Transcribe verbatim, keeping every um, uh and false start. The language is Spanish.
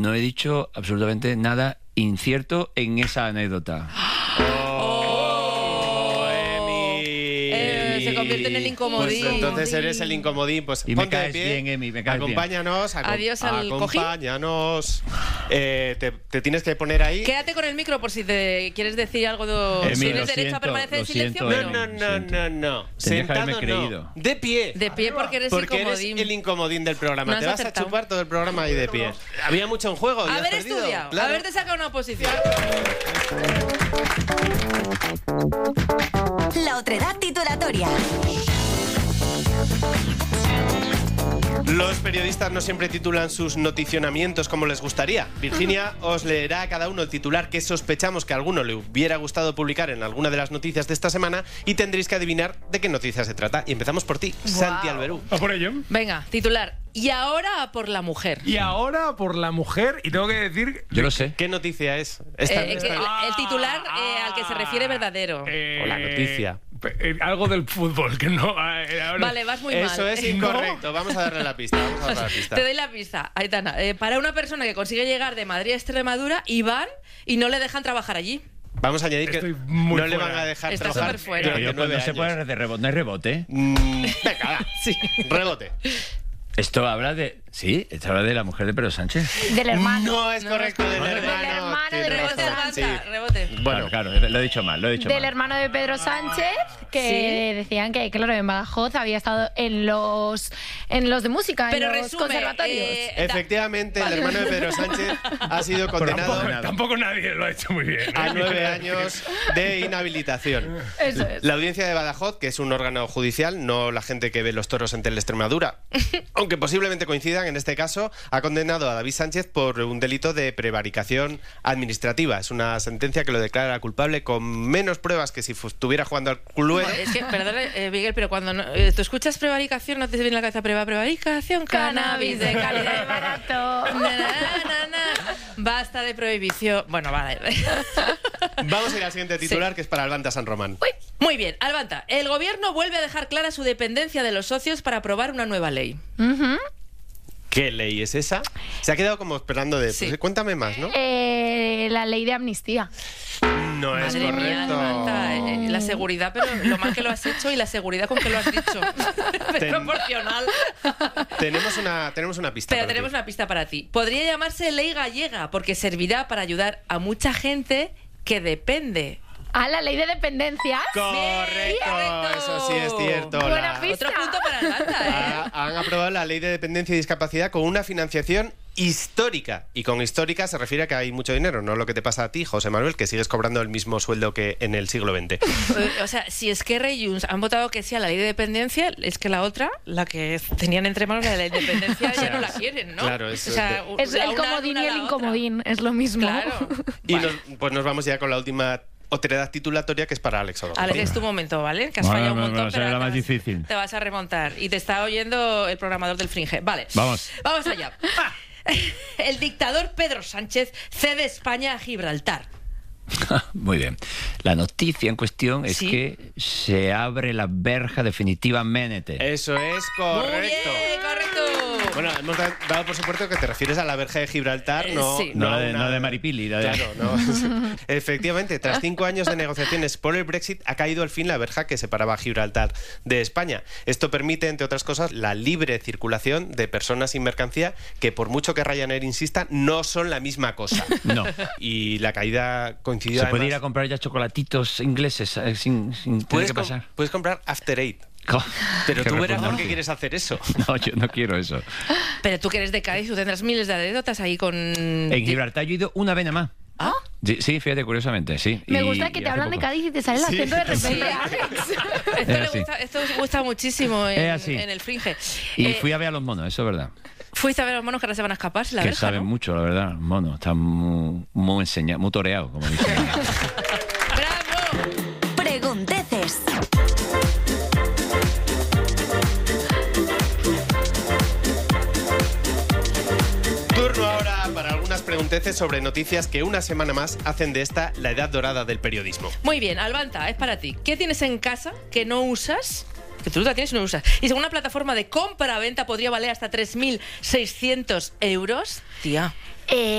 No he dicho absolutamente nada incierto en esa anécdota. Se convierte en el incomodín. Pues entonces eres el incomodín. Pues y me ponte caes de pie, bien, Emi, me caes acompáñanos, bien. Acom Adiós al acompáñanos. Eh, te, te tienes que poner ahí. Quédate con el micro por si te quieres decir algo. De... Emi, ¿Tienes lo derecho siento, a permanecer en lo silencio? siento, No, Emi. no, no, no, no. Tendría que haberme Sentado creído. no. De pie. De pie porque eres Porque incomodín. eres el incomodín del programa. No Te has vas acertado. a chupar todo el programa ahí de pie. Había mucho en juego. y has Haber perdido. estudiado, Claro. haberte sacado una oposición. La otredad titulatoria. Los periodistas no siempre titulan sus noticionamientos como les gustaría. Virginia os leerá a cada uno el titular que sospechamos que a alguno le hubiera gustado publicar en alguna de las noticias de esta semana y tendréis que adivinar de qué noticia se trata. Y empezamos por ti, Wow. Santi Alberú. ¿A por ello? Venga, titular. Y ahora a por la mujer. Y ahora por la mujer, y tengo que decir... Yo lo sé. ¿Qué noticia es? Esta, Eh, esta- que- el titular eh, al que se refiere verdadero. Eh, O la noticia. eh, algo del fútbol, que no... eh, ahora- Vale, vas muy Eso mal. es incorrecto. Vamos a darle la pista. Vamos a darle la pista. Te doy la pista, Aitana. Eh, para una persona que consigue llegar de Madrid a Extremadura y van y no le dejan trabajar allí. Vamos a añadir que Estoy muy no le fuera. van a dejar Está trabajar superfuera. durante Pero yo, pues, nueve no se años. puede de rebote, no hay rebote. Mm, venga, va. Sí. Rebote. Esto habla de... Sí, esto habla de la mujer de Pedro Sánchez. Del hermano. No es correcto, del Del hermano. hermano Tienes de Rebote, razón. Almanza, Sí. rebote. Bueno, Claro, claro, lo he dicho mal, lo he dicho Del mal. hermano de Pedro Sánchez, que Sí. decían que, claro, en Badajoz había estado en los en los de música, Pero en los resume, conservatorios. eh, da- efectivamente, Vale. el hermano de Pedro Sánchez ha sido Pero condenado tampoco, tampoco nadie lo ha hecho muy bien. a nueve años de inhabilitación. Eso es. La audiencia de Badajoz, que es un órgano judicial, no la gente que ve los toros en Teleextremadura, aunque posiblemente coincidan en este caso, ha condenado a David Sánchez por un delito de prevaricación administrativa. Es una sentencia que lo declara culpable con menos pruebas que si fu- estuviera jugando al Cluedo. Es que, perdona, eh, Miguel, pero cuando no- eh, tú escuchas prevaricación, no te viene en la cabeza preva, prevaricación, cannabis de calidad y barato. Na, na, na, na. Basta de prohibición. Bueno, vale. Vamos a ir al siguiente titular, que es para Albanta San Román. Uy, muy bien, Albanta. El gobierno vuelve a dejar clara su dependencia de los socios para aprobar una nueva ley. Ujú. ¿Qué ley es esa? Se ha quedado como esperando de... Sí. Pues, cuéntame más, ¿no? Eh, la ley de amnistía. No es Madre mía, correcto. Albanta, eh, la seguridad, pero lo mal que lo has hecho y la seguridad con que lo has dicho. Es Ten- proporcional. Tenemos una, tenemos una pista. Pero para tenemos ti. una pista para ti. Podría llamarse ley gallega porque servirá para ayudar a mucha gente que depende. Ah, la ley de dependencia. Correcto, correcto. eso sí es cierto. Buena La- pista. Otro punto para Albanta, ¿eh? Ha- han aprobado la ley de dependencia y discapacidad con una financiación histórica. Y con histórica se refiere a que hay mucho dinero, no lo que te pasa a ti, José Manuel, que sigues cobrando el mismo sueldo que en el siglo veinte. Eh, O sea, si Esquerra y Junts han votado que sí a la ley de dependencia, es que la otra, la que tenían entre manos, la de la independencia, ya no la quieren, ¿no? Claro, es- O sea, Es la el una- comodín una y a el la otra. incomodín, es lo mismo. Claro. Y Vale. nos- pues nos vamos ya con la última otredad titulatoria, que es para Alex O'Donnell. Alex, es tu momento, ¿vale? Que has Bueno, fallado un bueno, montón, bueno, será pero la te más vas- difícil. Te vas a remontar. Y te está oyendo el programador del Fringe. Vale. Vamos. Vamos allá. El dictador Pedro Sánchez cede España a Gibraltar. Muy bien. La noticia en cuestión es Sí. que se abre la verja definitivamente. Eso es Muy correcto. bien, correcto. Bueno, hemos da- dado por supuesto que te refieres a la verja de Gibraltar, Eh, no, sí. No, a la de, una- no de Maripili. La de... Claro, no. Efectivamente, tras cinco años de negociaciones por el Brexit, ha caído al fin la verja que separaba a Gibraltar de España. Esto permite, entre otras cosas, la libre circulación de personas y mercancía que, por mucho que Ryanair insista, no son la misma cosa. No. Y la caída coincidió Se puede ir a además... comprar ya chocolatitos ingleses eh, sin, sin tener Puedes, que com- pasar. puedes comprar After Eight. Co- Pero Qué tú verás por repugnante. qué quieres hacer eso. No, yo no quiero eso. Pero tú que eres de Cádiz, tú tendrás miles de anécdotas ahí con... En Gibraltar yo he ido una vez nada más. ¿Ah? Sí, sí, fíjate, curiosamente, sí. Me Y- gusta que y te hace hablan de poco. Cádiz y te sale el Sí, acento de repente. sí. Alex. Esto, Es le así. gusta, esto os gusta muchísimo en, Es así. en el Fringe. Y Eh, fui a ver a los monos, eso es verdad. Fuiste a ver a los monos que ahora se van a escapar, la que verja, saben ¿no? mucho, la verdad, los monos. Están muy, muy enseñados, muy toreados, como dicen. ¡Bravo! Pregunteces. Turno ahora para algunas pregunteces sobre noticias que una semana más hacen de esta la edad dorada del periodismo. Muy bien, Albanta, es para ti. ¿Qué tienes en casa que no usas? Que tú la tienes y no usas. Y según una plataforma de compra-venta podría valer hasta tres mil seiscientos euros. Tía. Eh,